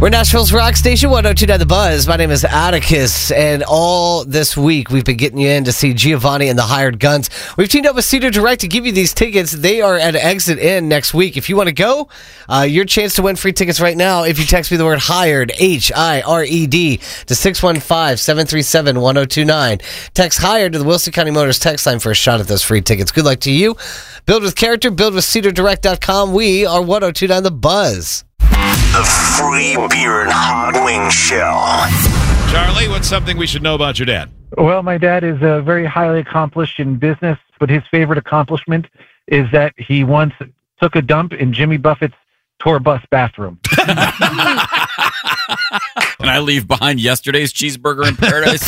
We're Nashville's Rock Station, 102.9 The Buzz. My name is Atticus, and all this week we've been getting you in to see Giovanni and the Hired Guns. We've teamed up with Cedar Direct to give you these tickets. They are at Exit In next week. If you want to go, your chance to win free tickets right now if you text me the word HIRED, HIRED, to 615-737-1029. Text HIRED to the Wilson County Motors text line for a shot at those free tickets. Good luck to you. Build with character, build with CedarDirect.com. We are 102.9 The Buzz. The Free Beer and Hot Wing Show. Charlie, what's something we should know about your dad? Well, my dad is very highly accomplished in business, but his favorite accomplishment is that he once took a dump in Jimmy Buffett's tour bus bathroom. And I leave behind yesterday's cheeseburger in paradise.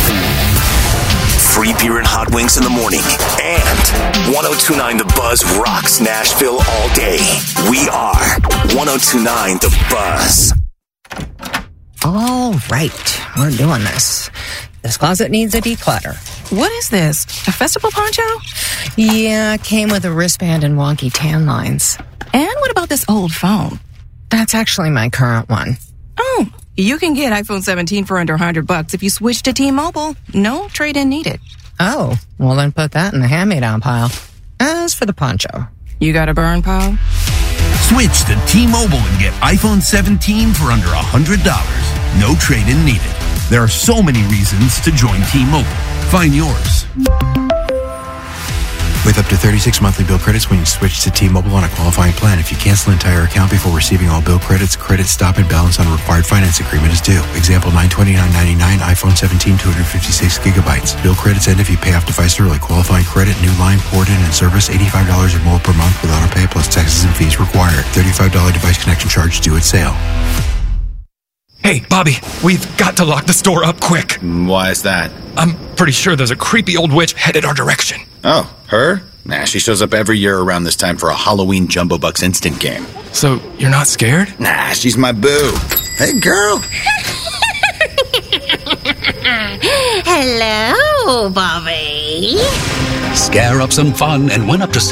Free beer and hot wings in the morning. And 102.9 The Buzz rocks Nashville all day. We are 102.9 The Buzz. All right, we're doing this. This closet needs a declutter. What is this? A festival poncho? Yeah, it came with a wristband and wonky tan lines. And what about this old phone? That's actually my current one. Oh, you can get iPhone 17 for under $100 if you switch to T-Mobile. No trade-in needed. Oh, well then put that in the hand-me-down pile. As for the poncho, you got a burn, pal? Switch to T-Mobile and get iPhone 17 for under $100. No trade-in needed. There are so many reasons to join T-Mobile. Find yours. With up to 36 monthly bill credits when you switch to T-Mobile on a qualifying plan. If you cancel an entire account before receiving all bill credits, credit stop and balance on required finance agreement is due. Example, $929.99, iPhone 17, 256 gigabytes. Bill credits end if you pay off device early. Qualifying credit, new line, port in, and service, $85 or more per month with auto pay plus taxes and fees required. $35 device connection charge due at sale. Hey, Bobby, we've got to lock the store up quick. Why is that? I'm pretty sure there's a creepy old witch headed our direction. Oh, her? Nah, she shows up every year around this time for a Halloween Jumbo Bucks instant game. So, you're not scared? Nah, she's my boo. Hey, girl. Hello, Bobby. Scare up some fun and win up to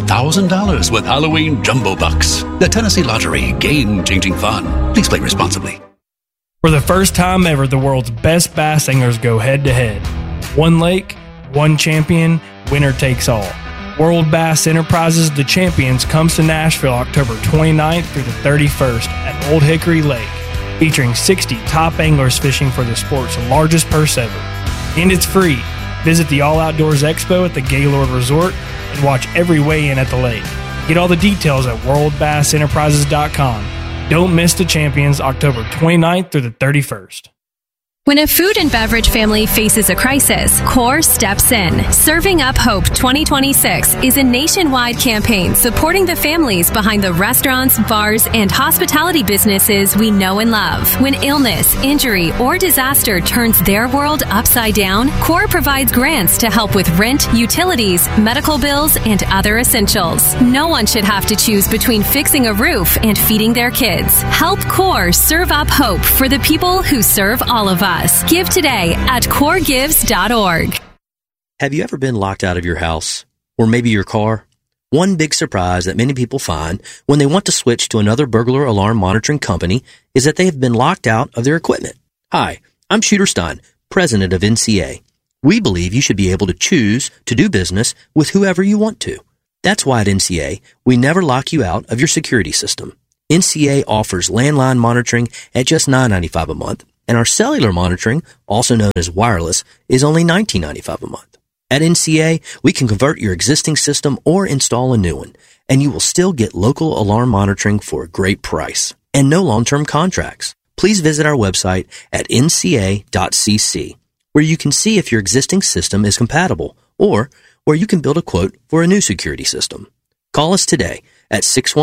$75,000 with Halloween Jumbo Bucks. The Tennessee Lottery, game-changing fun. Please play responsibly. For the first time ever, the world's best bass singers go head-to-head. One lake, one champion, winner takes all. World Bass Enterprises The Champions comes to Nashville October 29th through the 31st at Old Hickory Lake, featuring 60 top anglers fishing for the sport's largest purse ever. And it's free. Visit the All Outdoors Expo at the Gaylord Resort and watch every weigh-in at the lake. Get all the details at worldbassenterprises.com. Don't miss the Champions October 29th through the 31st. When a food and beverage family faces a crisis, CORE steps in. Serving Up Hope 2026 is a nationwide campaign supporting the families behind the restaurants, bars, and hospitality businesses we know and love. When illness, injury, or disaster turns their world upside down, CORE provides grants to help with rent, utilities, medical bills, and other essentials. No one should have to choose between fixing a roof and feeding their kids. Help CORE serve up hope for the people who serve all of us. Give today at coregives.org. Have you ever been locked out of your house? Or maybe your car? One big surprise that many people find when they want to switch to another burglar alarm monitoring company is that they have been locked out of their equipment. Hi, I'm Shooter Stein, president of NCA. We believe you should be able to choose to do business with whoever you want to. That's why at NCA, we never lock you out of your security system. NCA offers landline monitoring at just $9.95 a month. And our cellular monitoring, also known as wireless, is only $19.95 a month. At NCA, we can convert your existing system or install a new one, and you will still get local alarm monitoring for a great price and no long-term contracts. Please visit our website at nca.cc, where you can see if your existing system is compatible or where you can build a quote for a new security system. Call us today at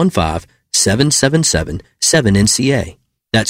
615-777-7NCA. That's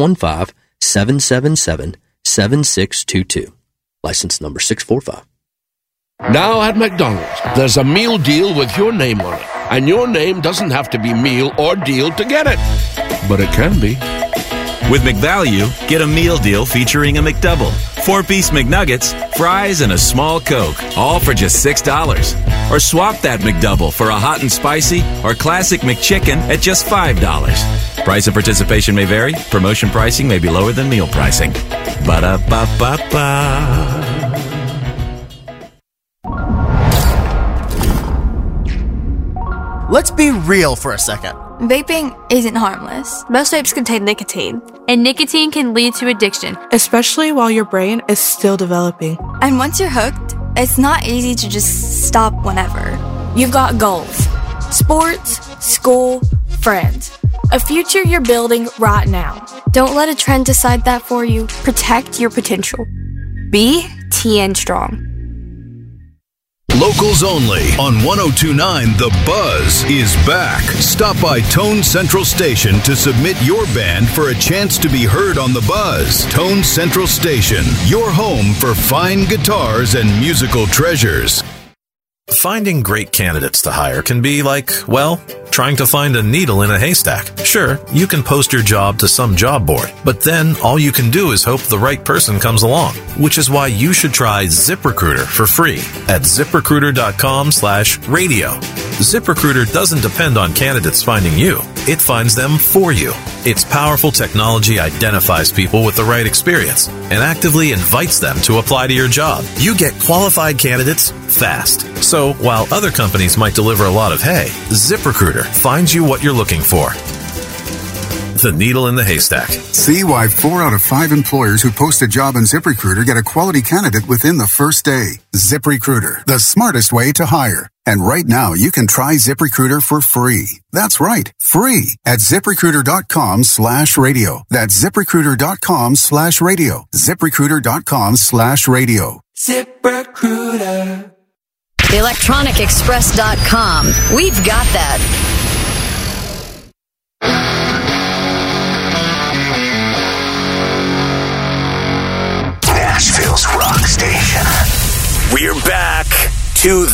615-777-7622. License number 645. Now at McDonald's, there's a meal deal with your name on it. And your name doesn't have to be meal or deal to get it. But it can be. With McValue, get a meal deal featuring a McDouble, 4-piece McNuggets, fries, and a small Coke, all for just $6. Or swap that McDouble for a hot and spicy or classic McChicken at just $5. Price and participation may vary. Promotion pricing may be lower than meal pricing. Ba-da-ba-ba-ba. Let's be real for a second. Vaping isn't harmless. Most vapes contain nicotine. And nicotine can lead to addiction, especially while your brain is still developing. And once you're hooked, it's not easy to just stop whenever. You've got goals. Sports, school, friends. A future you're building right now. Don't let a trend decide that for you. Protect your potential. Be TN Strong. Locals only on 1029 The Buzz is back. Stop by Tone Central Station to submit your band for a chance to be heard on The Buzz. Tone Central Station, your home for fine guitars and musical treasures. Finding great candidates to hire can be like, well, trying to find a needle in a haystack. Sure, you can post your job to some job board, but then all you can do is hope the right person comes along, which is why you should try ZipRecruiter for free at ZipRecruiter.com/radio. ZipRecruiter doesn't depend on candidates finding you. It finds them for you. Its powerful technology identifies people with the right experience and actively invites them to apply to your job. You get qualified candidates fast. So while other companies might deliver a lot of hay, ZipRecruiter finds you what you're looking for. The needle in the haystack. See why 4 out of 5 employers who post a job on ZipRecruiter get a quality candidate within the first day. ZipRecruiter, the smartest way to hire. And right now, you can try ZipRecruiter for free. That's right, free at ZipRecruiter.com/radio. That's ZipRecruiter.com/radio. ZipRecruiter.com/radio. ZipRecruiter. ElectronicExpress.com. We've got that. Nashville's rock station. We're back to